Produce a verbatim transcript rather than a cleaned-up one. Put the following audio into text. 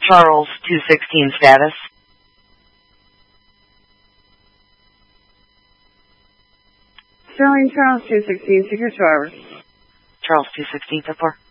Charles two sixteen status. Sterling Charles two sixteen, Secret Traverse. Charles two sixteen, so far.